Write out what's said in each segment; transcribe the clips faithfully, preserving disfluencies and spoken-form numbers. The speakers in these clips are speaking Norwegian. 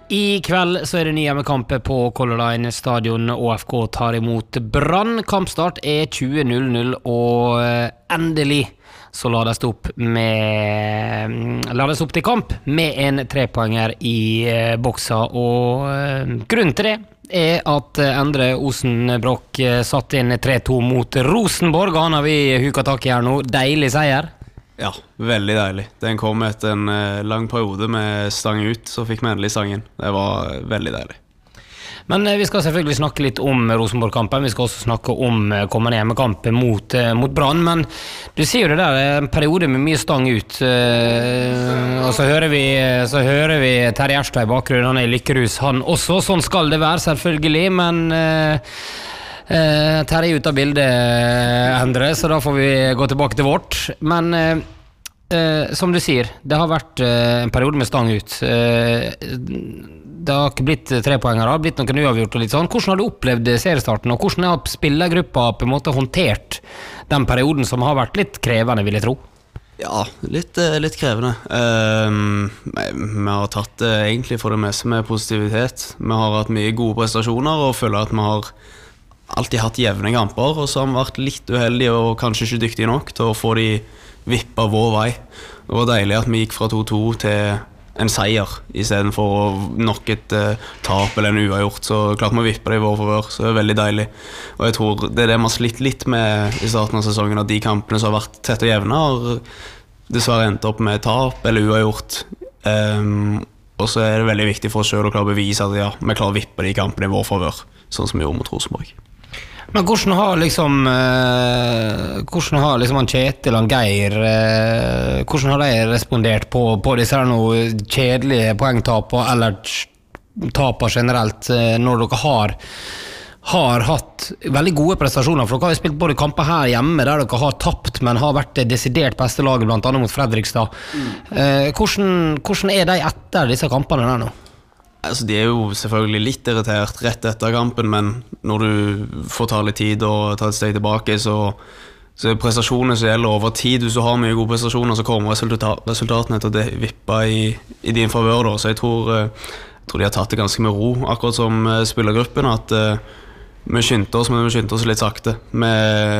I kveld så er det ny hjemmekamp på Color Line stadion. Å F K tar imot Brann. Kampstart er tjue null null, og endelig så lades det opp med lades opp til kamp med en trepoenger i boksa, og grunnen til det er at Endre Osen Broch satt inn tre to mot Rosenborg. Han har vi huka tak i her nå. Deilig seier. Ja, veldig deilig. Den kom etter en eh, lang periode med stang ut, så fikk vi endelig stangen. Det var veldig deilig. Men eh, vi skal selvfølgelig snakke litt om Rosenborg-kampen. Vi skal også snakke om eh, kommende hjemmekamp mot, eh, mot Brann. Men du sier jo det der, en periode med mye stang ut. Eh, og så hører vi, så hører vi Terje Erstad i bakgrunnen, han er i lykkerus. Han også, sånn skal det være selvfølgelig, men... Eh, Uh, Terje er ute av bildet, Endre, så da får vi gå tilbake til vårt. Men uh, uh, som du sier, det har vært uh, en periode med stang ut. Uh, det har ikke blitt tre poenger, det har blitt noen uavgjort og litt sånn. Hvordan har du opplevd seriestarten, og hvordan har spillergruppa på en måte håndtert den perioden som har vært litt krevende, vil jeg tro? Ja, litt, litt krevende. Um, vi har tatt det egentlig for det meste med positivitet. Vi har hatt mye gode prestasjoner og føler at vi har alltid hatt jevne kamper, og så har vi vært litt uheldige og kanskje ikke dyktige nok til å få de vippa vår vei. Det var deilig at vi gikk fra to to til en seier i stedet for nok et uh, tap eller en uavgjort, så klart vi vippa det i vår forvør, så det er veldig deilig. Og jeg tror det er det vi har slitt litt med i starten av sesongen, at de kampene som har vært tett og jevne har dessverre endt opp med tap eller uavgjort. Um, og så er det veldig viktig for oss selv å klare å bevise at ja, vi klarer å vippe de kampene i vår forvør, sånn som vi gjorde mot Rosenborg. Men hvordan har liksom eh, hvordan har liksom han Kjetil og Geir eh, hvordan har de respondert på, på disse her noe kjedelige poengtaper eller taper generelt eh, når dere har har hatt veldig gode prestasjoner, for dere har jo spilt både kamper her hjemme der dere har tapt, men har vært det desidert beste laget, blant annet mot Fredrikstad. Mm. Eh, hvordan, hvordan er de etter disse kampene der nå? Altså, de er jo selvfølgelig litt irritert rett etter kampen, men når du får ta litt tid og ta et steg tilbake, så, så er prestasjoner som gjelder over tid. Hvis du har mye gode prestasjoner, så kommer resultat, resultatene til å vippe i, i din favør. Så jeg tror, jeg tror de har tatt det ganske med ro, akkurat som spillergruppen, at uh, vi skyndte oss, men vi skyndte oss litt sakte. Vi,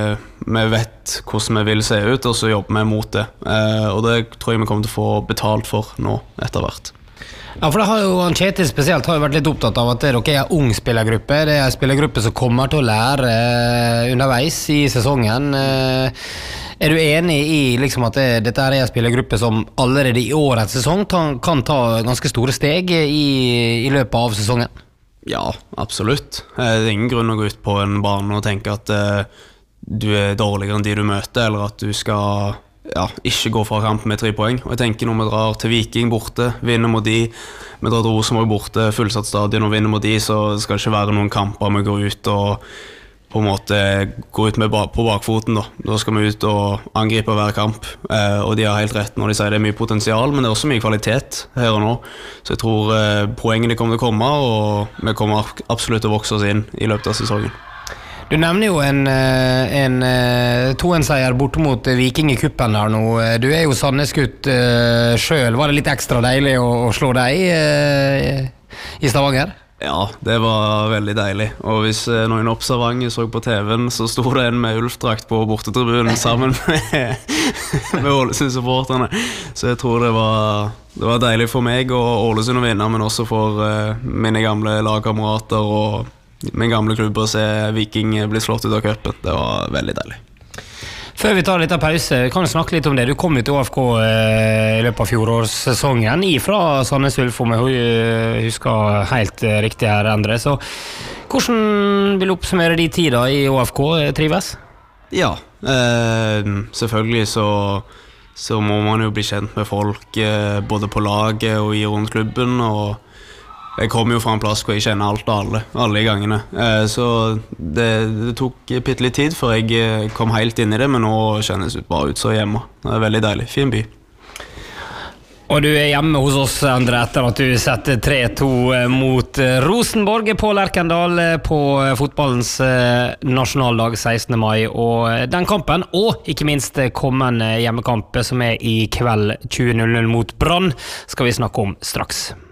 vi vet hvordan vi vil se ut, og så jobber vi mot det. Uh, og det tror jeg vi kommer til å få betalt for nå, etter hvert. Ja, for det har jo, Kjetil spesielt har jo vært litt opptatt av at dere er en ung spillergruppe. Det er en spillergruppe som kommer til å lære eh, underveis i sesongen. Eh, er du enig i liksom, at det, dette er en spillergruppe som allerede i årets sesong ta, kan ta ganske store steg i, i løpet av sesongen? Ja, absolutt. Det er ingen grunn å gå ut på en bane og tenke at eh, du er dårligere enn de du møter, eller at du skal... Ja, ikke gå fra kamp med tre poeng. Og jeg tenker når vi drar til Viking borte, vinner mot de, vi drar til Rosenborg borte, fullsatt stadion og vinner mot de, så skal det ikke være noen kamper vi går ut og på en måte går ut med ba på bakfoten da. Da skal vi ut og angripe hver kamp, eh, og de har helt rett når de sier det er mye potensial, men det er også mye kvalitet her og nå. Så jeg tror eh, poengene kommer til å komme, og vi kommer absolutt til å vokse oss inn i løpet av sesongen. Du nevner jo en, en to en seier borte mot Viking i kuppen her nå. Du er jo Sandnes-gutt uh, selv. Var det litt ekstra deilig å, å slå deg uh, i Stavanger? Ja, det var veldig deilig. Og hvis uh, noen observanter så på T V-en, så sto det en med ulfdrakt på bortetribunen sammen med, med Ålesund-supporterne. Så jeg tror det var, det var deilig for meg og Ålesund å vinne, men også for uh, mine gamle lagkamerater og min gamle klubb å se Viking bli slått ut av cupen. Det var veldig deilig. Før vi tar litt av pause, kan du snakke litt om det. Du kom jo til Å F K eh, i løpet av fjorårssesongen ifra Sandnes Ulf, om jeg husker helt eh, riktig her, Endre. Så hvordan vil du oppsummere de tida i Å F K? Trives? Ja, eh, selvfølgelig så, så må man jo bli kjent med folk eh, både på laget og i rundt klubben, og jeg kom jo fra en plass hvor jeg kjenner alt og alle, alle i gangene. Eh, så det, det tok pitt litt tid før jeg kom helt inn i det, men nå kjennes det bare ut så hjemme. Det er veldig deilig, fin by. Og du er hjemme hos oss, Endre, etter at du setter tre to mot Rosenborg på Lerkendal på fotballens nasjonaldag sekstende mai. Og den kampen, og ikke minst kommende hjemmekamp som er i kveld tjue null null mot Brann, skal vi snakke om straks.